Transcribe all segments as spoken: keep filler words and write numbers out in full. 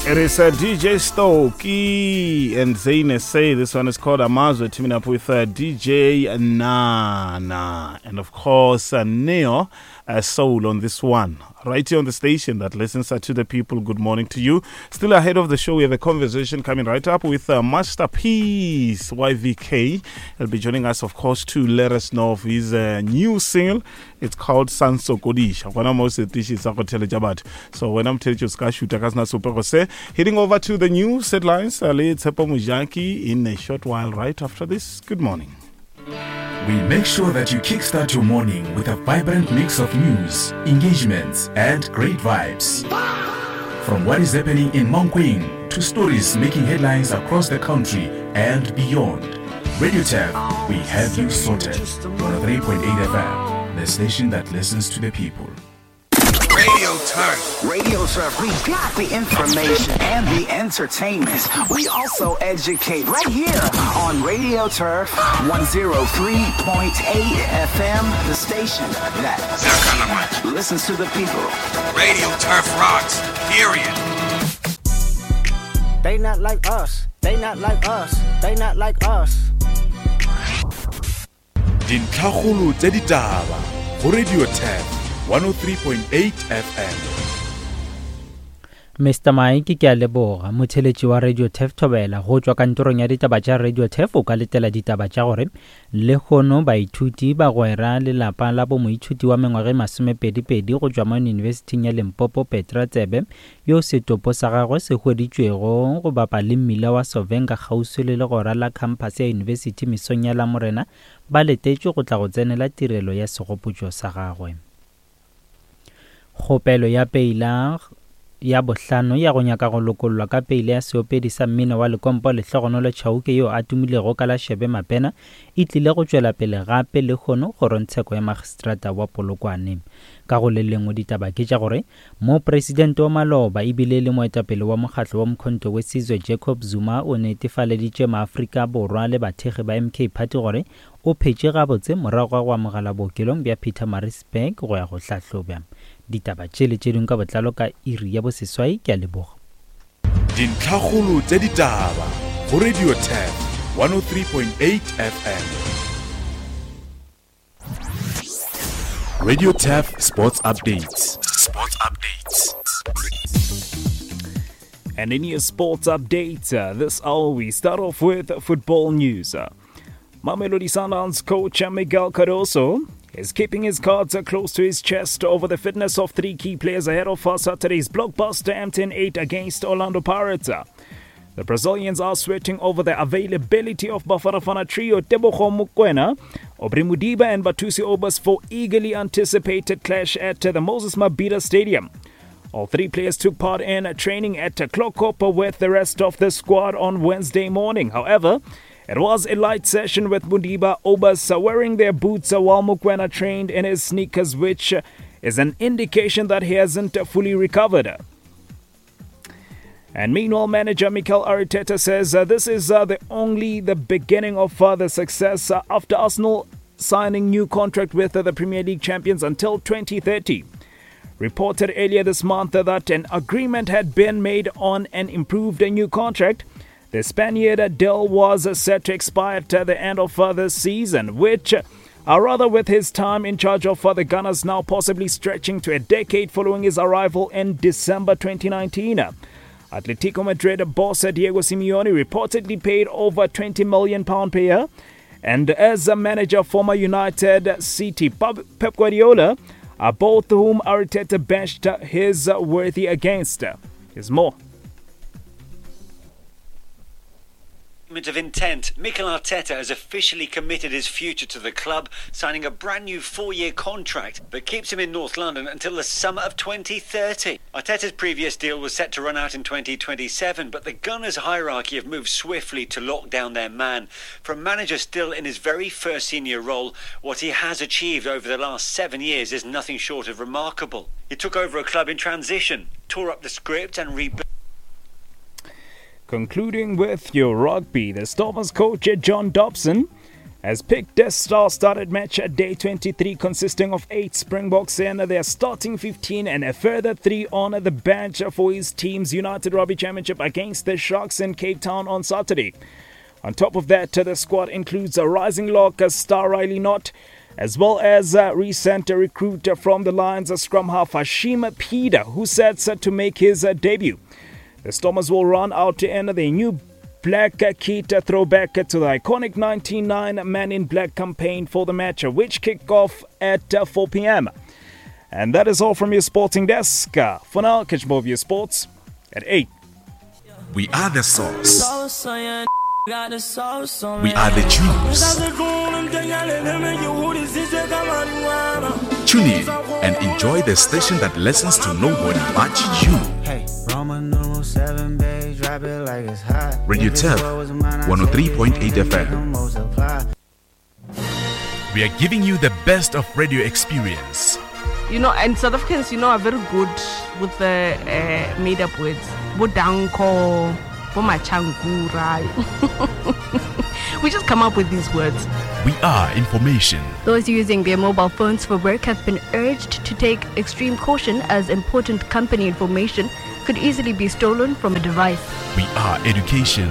It is uh, D J Stokey and Zane say this one is called Amazwe, teaming up with uh, D J Nana and of course uh, Neo uh, Soul on this one. Right here on the station that listens uh, to the people. Good morning to you. Still ahead of the show, we have a conversation coming right up with uh, Masterpiece Y V K. He'll be joining us, of course, to let us know of his uh, new single. It's called Sanso Kodisha. So when I'm telling you, heading over to the news headlines, let's Mujaki in a short while right after this. Good morning. We make sure that you kickstart your morning with a vibrant mix of news, engagements, and great vibes. From what is happening in Mankweng to stories making headlines across the country and beyond. Radio Tab, we have you sorted. one oh three point eight F M, the station that listens to the people. Radio Turf. Radio Turf, we got the information and the entertainment. We also educate right here on Radio Turf one oh three point eight F M, the station that listens to the people. Radio Turf rocks, period. They not like us. They not like us. They not like us. Dintlhagolo tse ditaba go Radio Tab one oh three point eight F M. Mister Mike ke a leboga motheletši wa Radio Tef Thobela go tswa kantorong ya ditaba tša Radio Tef o ka letela ditaba tša gore le kgono baithuti ba gwera lelapa la bo moithuti wa mengwaga masomepedi-pedi go tswa mo University ya Limpopo Petra Tsebe yo setopo sa gagwe se hweditšwego go bapa le mmila wa Sovenga kgauswi le legora la campus ya University mesong ya Lamorena ba letetšwe go tla go tsenela tirelo ya segopotšo sa gagwe. Kgopelo ya peila ya bohlano ya go nyaka go lokollwa ka peile ya seopedi sa mmino wa Lekompo Lehlogonolo Chauke yo a tumilego ka la Shebe Mapena e tlile go tšwela pele gape le kgono kgorontsheko ya magistrata wa Polokwane. Ka go le lengwe ditaba ke tša gore mo presidente wa Maloba e bile le moetapele wa mokgatlo wa Mkhonto we Sizwe Jacob Zuma o netefaleditše maAfrika Borwa le bathegi ba M K Party gore o phetše gabotse morago wa mogala bookelong bja Pietermaritzburg go ya go hlahloba. Ditaba tšele tše dingwe ka botlalo ka iri ya boseswai ke a leboga. Dintlhagolo tse ditaba go Radio Tab one oh three point eight F M. Radio Tab Sports Updates. Sports Updates. And in your sports update, uh, this hour we start off with football news. Uh, Mamelodi Sundowns coach Miguel Cardoso is keeping his cards close to his chest over the fitness of three key players ahead of Saturday's blockbuster M ten eight against Orlando Pirates. The Brazilians are sweating over the availability of Bafana trio Tebogo Mokoena, Aubrey Mudiba and Batusi Obas for eagerly anticipated clash at the Moses Mabhida Stadium. All three players took part in training at Klokopa with the rest of the squad on Wednesday morning. However, it was a light session with Mudiba Obas wearing their boots while Mokoena trained in his sneakers, which is an indication that he hasn't fully recovered. And meanwhile, manager Mikel Arteta says uh, this is uh, the only the beginning of further success uh, after Arsenal signing new contract with uh, the Premier League champions until twenty thirty. Reported earlier this month uh, that an agreement had been made on an improved uh, new contract. The Spaniard uh, deal was uh, set to expire at uh, the end of uh, the season, which uh, are rather with his time in charge of uh, the Gunners now possibly stretching to a decade following his arrival in December twenty nineteen. Atletico Madrid boss Diego Simeone reportedly paid over twenty million pounds per year. And as a manager, former United City Pep Guardiola, are both whom Arteta benched his worthy against. Here's more. Of intent, Mikel Arteta has officially committed his future to the club, signing a brand new four-year contract that keeps him in North London until the summer of twenty thirty. Arteta's previous deal was set to run out in twenty twenty-seven, but the Gunners' hierarchy have moved swiftly to lock down their man. For a manager still in his very first senior role, what he has achieved over the last seven years is nothing short of remarkable. He took over a club in transition, tore up the script and rebuilt. Concluding with your rugby, the Stormers coach John Dobson As Pick Death Star started match at day twenty-three, consisting of eight Springboks in their starting fifteen and a further three on the bench for his team's United Rugby Championship against the Sharks in Cape Town on Saturday. On top of that, the squad includes a rising lock star Riley Knott, as well as a recent recruit from the Lions, scrum half Hashim Pida, who sets to make his debut. The Stormers will run out to end their new black kit throwback to the iconic ninety-nine Man in Black campaign for the match, which kick off at four p.m. And that is all from your sporting desk. For now, catch more of your sports at eight. We are the source. We are the Tunes. Tune in and enjoy the station that listens to nobody but you. Radio Turf, one oh three point eight F M. We are giving you the best of radio experience. You know, and South Africans, you know, are very good with the uh, made-up words. Bodanko, Bomachangura. We just come up with these words. We are information. Those using their mobile phones for work have been urged to take extreme caution, as important company information could easily be stolen from a device. We are education.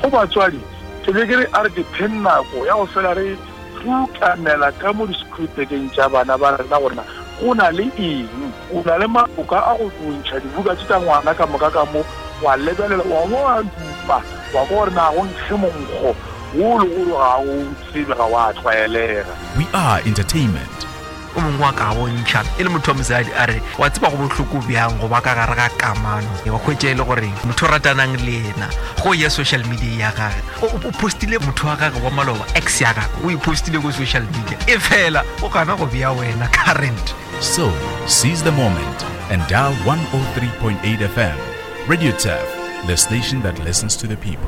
Una le eng una le maoka a go bontšha dibuka tse tsa ngwana ka moka ka mo wa lebelela wa mo a dupa wa go re na go ntshe monkgo wo le go ga o tsebe ga wa tlwaelega. We are entertainment. O mongwe wa ka bontšha e le motho wa mosadi a re wa tseba go bohloko bjang go ba ka gare ga kamano wa hwetša e le gore motho o ratanang le ena go ya social media ya gage o postile motho wa gage wa maloba ex ya gage o ipostile go social media e fela o kana go bea wena current. So, seize the moment and dial one oh three point eight F M. Radio Turf, the station that listens to the people.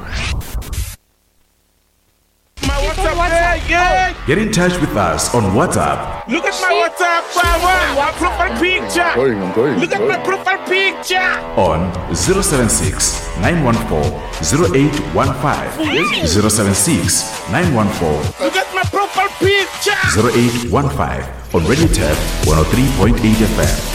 My WhatsApp, WhatsApp. Yeah. Get in touch with us on WhatsApp. Look at my WhatsApp, my profile picture. I'm going, I'm going, Look I'm going. at my profile picture. On zero seven six, nine one four, zero eight one five. zero seven six, nine one four. Look at my profile picture. zero eight one five. On Radio Turf, one oh three point eight F M.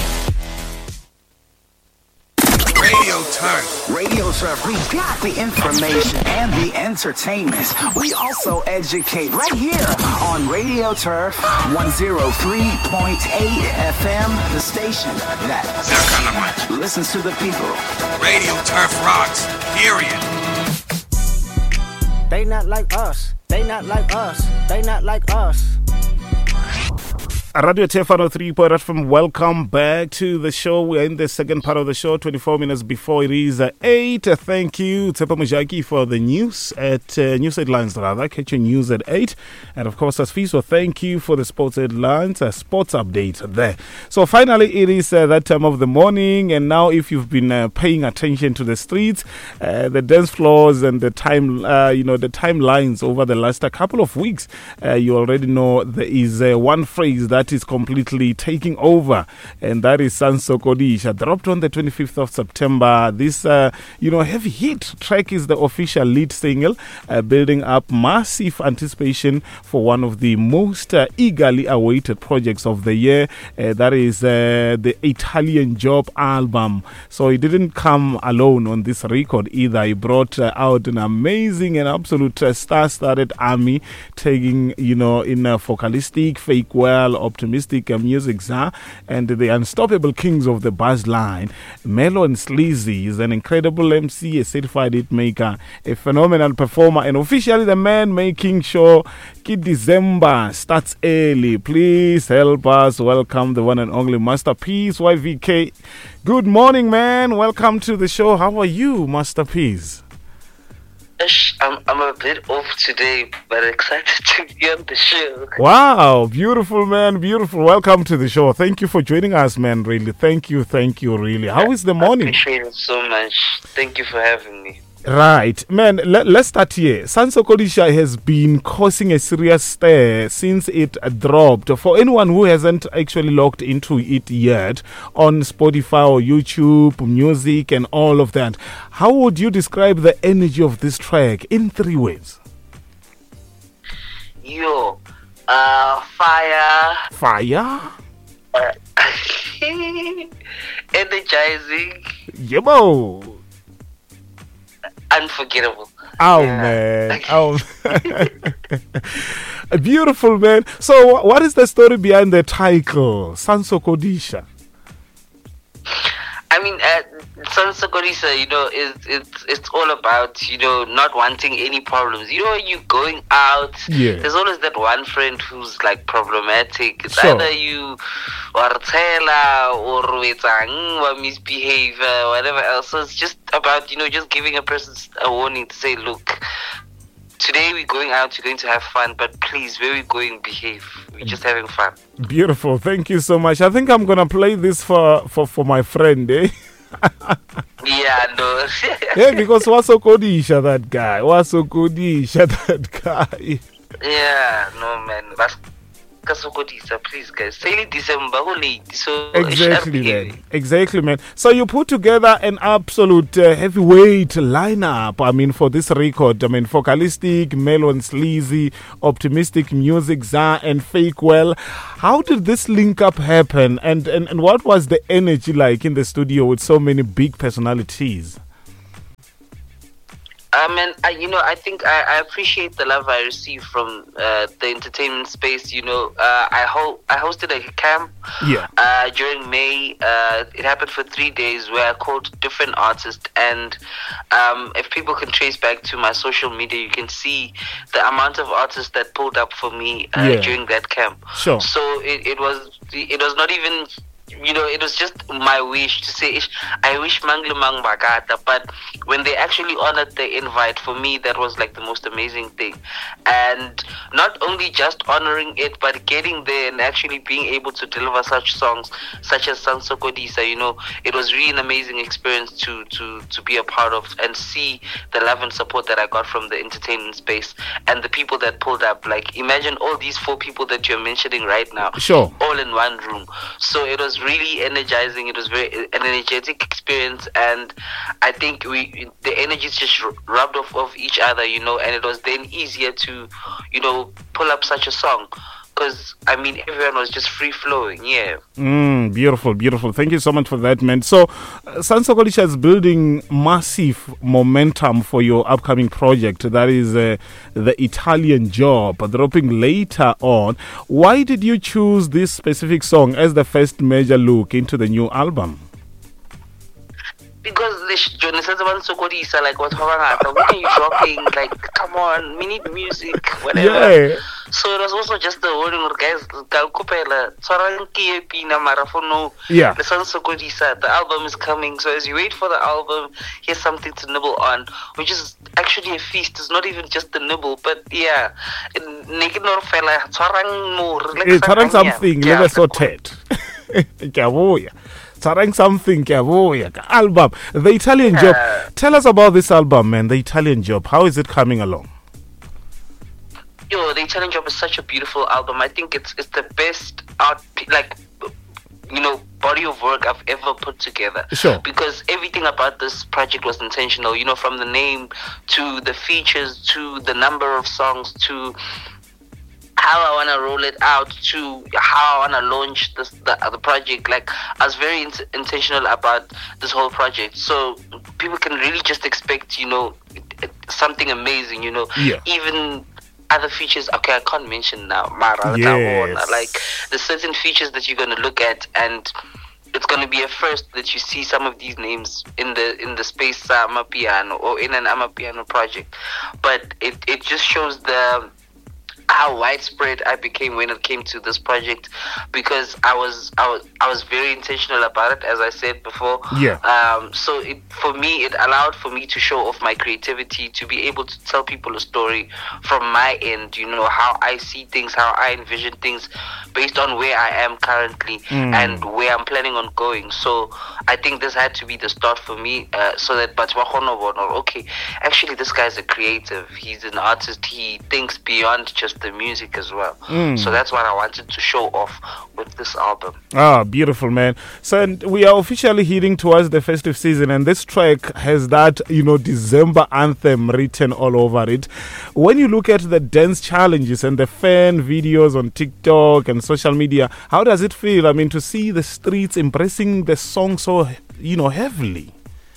Radio Turf. Radio Turf, we got the information and the entertainment. We also educate right here on Radio Turf, one oh three point eight F M, the station that listens to the people. Radio Turf rocks, period. They not like us. They not like us. They not like us. Radio T F one oh three point eight F M, welcome back to the show. We're in the second part of the show, twenty-four minutes before it is uh, eight. Uh, thank you, Tsepo Mujaki, for the news at uh, news headlines, rather. Catch your news at eight. And of course, as Fiso, thank you for the sports headlines, uh, sports update there. So finally, it is uh, that time of the morning. And now, if you've been uh, paying attention to the streets, uh, the dance floors, and the time, uh, you know, the timelines over the last uh, couple of weeks, uh, you already know there is uh, one phrase that is completely taking over, and that is Sanso Kodisha. Dropped on the twenty-fifth of September. This, uh, you know, heavy hit track is the official lead single, uh, building up massive anticipation for one of the most uh, eagerly awaited projects of the year. Uh, that is uh, the Italian Job album. So it didn't come alone on this record either. He brought uh, out an amazing and absolute uh, star-studded army, taking, you know, in uh, vocalistic, fake well, optimistic uh, music, uh, and the unstoppable kings of the buzz line. Melo and Sleazy is an incredible M C, a certified hit maker, a phenomenal performer, and officially the man making sure Kid December starts early. Please help us welcome the one and only Masterpiece, Y V K. Good morning, man. Welcome to the show. How are you, Masterpiece? I'm, I'm a bit off today, but excited to be on the show. Wow, beautiful, man, beautiful. Welcome to the show. Thank you for joining us, man, really. Thank you, thank you, really. How is the morning? I appreciate it so much. Thank you for having me. Right, man, let, let's start here. Sanso Kodisha has been causing a serious stir since it dropped. For anyone who hasn't actually logged into it yet on Spotify or YouTube, music and all of that, how would you describe the energy of this track in three words? yo, uh, fire. Fire. Uh, energizing. Yebo. Unforgettable. Oh Yeah. man. Oh. Beautiful, man. So wh- what is the story behind the title, Sansokodisha? I mean, uh, Sansokodisha, you know, is it's it's all about, you know, not wanting any problems. You know, you going out. Yeah. There's always that one friend who's like problematic. It's Sure. either you or tela or wetang or misbehave, uh, whatever else. So it's just about, you know, just giving a person a warning to say, look, today we're going out, you're going to have fun, but please, where we're going, behave. We're just having fun. Beautiful. Thank you so much. I think I'm gonna play this for for, for my friend, eh? Yeah, no. Yeah, because Wasokodisha, that guy. Wasokodisha, that guy. Yeah, no, man. Bas- Kasokodisa, please, guys. Say December, go late. So Exactly, man. Exactly, man. So you put together an absolute uh, heavyweight lineup. I mean, for this record, I mean, Focalistic, Melon Sleazy, Optimistic Music, Za, and Fake Well. How did this link up happen? And, and, and what was the energy like in the studio with so many big personalities? Um, and I, you know, I think I, I appreciate the love I receive from uh, the entertainment space. You know, uh, I ho- I hosted a camp Yeah. uh, during May. Uh, it happened for three days where I called different artists, and um, if people can trace back to my social media, you can see the amount of artists that pulled up for me uh, Yeah. during that camp. Sure. So it, it was it was not even. You know, it was just my wish to say, "Ish, I wish Manglimang Bagata," but when they actually honored the invite, for me, that was like the most amazing thing. And not only just honoring it, but getting there and actually being able to deliver such songs, such as Sansokodisa, you know, it was really an amazing experience to, to, to be a part of and see the love and support that I got from the entertainment space and the people that pulled up. Like, imagine all these four people that you're mentioning right now, Sure. all in one room. So it was really energizing. It was very an energetic experience, and I think we the energies just rubbed off of each other, you know, and it was then easier to, you know, pull up such a song. Because, I mean, everyone was just free-flowing, yeah. Mm, beautiful, beautiful. Thank you so much for that, man. So, uh, Sansokodisha is building massive momentum for your upcoming project. That is uh, the Italian Job, dropping later on. Why did you choose this specific song as the first major look into the new album? Because this Johnny says about Sokodisa, like what's going on? When are you dropping? Like, come on, we need music, whatever. Yeah. So it was also just the warning, guys. Kalkupela, Soranki Pina Marafono. Yeah. The San Sokodisa, the album is coming. So as you wait for the album, here's something to nibble on, which is actually a feast. It's not even just a nibble, but yeah, naked nor fella, Sorang more. It's trying something, let us sorted. Trying something, album. The Italian Job. Tell us about this album, man. The Italian Job. How is it coming along? Yo, The Italian Job is such a beautiful album. I think it's it's the best art, like, you know, body of work I've ever put together. Sure. Because everything about this project was intentional, you know, from the name to the features to the number of songs to how I want to roll it out to how I want to launch this, the, the project. Like, I was very in- intentional about this whole project. So people can really just expect, you know, something amazing, you know. Yeah. Even other features, okay, I can't mention now. Mara, Yes. like, there's certain features that you're going to look at, and it's going to be a first that you see some of these names in the in the space uh, Amapiano or in an Amapiano project. But it, it just shows the how widespread I became when it came to this project, because I was I was I was very intentional about it, as I said before. Yeah. Um. So it for me it allowed for me to show off my creativity, to be able to tell people a story from my end. You know, how I see things, how I envision things, based on where I am currently Mm. and where I'm planning on going. So I think this had to be the start for me, uh, so that but okay, actually this guy's a creative. He's an artist. He thinks beyond just with the music as well. Mm. So that's what I wanted to show off with this album. Ah, beautiful, man. So and we are officially heading towards the festive season, and this track has that, you know, December anthem written all over it. When you look at the dance challenges and the fan videos on TikTok and social media, how does it feel? I mean, to see the streets embracing the song so, you know, heavily.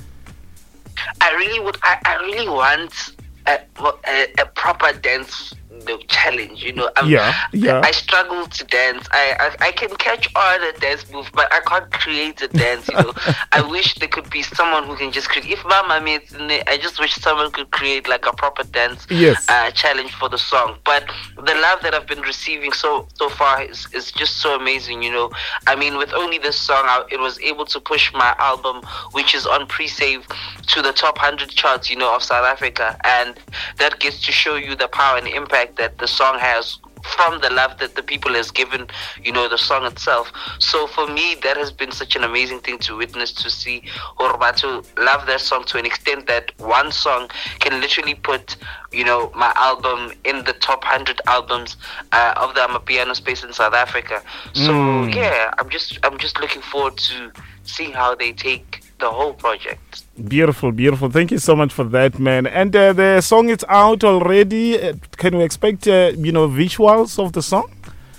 I really would. I, I really want a, a, a proper dance you know, challenge. You know, I'm, Yeah, yeah. I struggle to dance. I, I I can catch on a dance move, but I can't create a dance. You know, I wish there could be someone who can just create. If Mama made, I just wish someone could create like a proper dance Yes. uh, challenge for the song. But the love that I've been receiving so so far is is just so amazing. You know, I mean, with only this song, I, it was able to push my album, which is on pre-save, to the top one hundred charts, you know, of South Africa. And that gets to show you the power and impact that the song has from the love that the people has given, you know, the song itself. So for me, that has been such an amazing thing to witness, to see Horbato love that song to an extent that one song can literally put, you know, my album in the top one hundred albums uh, of the Amapiano space in South Africa. So Mm. yeah, I'm just I'm just looking forward to seeing how they take the whole project. Beautiful, beautiful. Thank you so much for that, man. And uh, the song is out already. Uh, Can we expect, uh, you know, visuals of the song?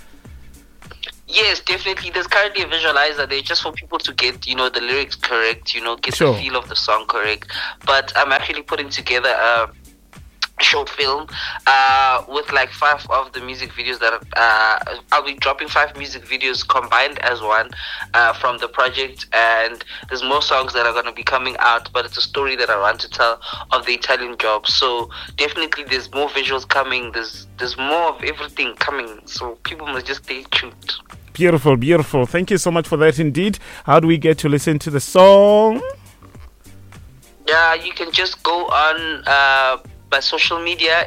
Yes, definitely. There's currently a visualizer there just for people to get, you know, the lyrics correct, you know, get Sure. the feel of the song correct. But I'm actually putting together a short film uh, with like five of the music videos that uh, I'll be dropping five music videos combined as one uh, from the project, and there's more songs that are going to be coming out, but it's a story that I want to tell of the Italian job. So definitely there's more visuals coming, there's there's more of everything coming, so people must just stay tuned. Beautiful, beautiful. Thank you so much for that indeed. How do we get to listen to the song? Yeah, you can just go on uh, my social media,